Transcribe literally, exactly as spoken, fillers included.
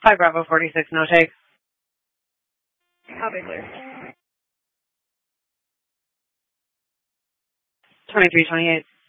five Bravo forty-six, no take. Copy, clear. twenty-three twenty-eight.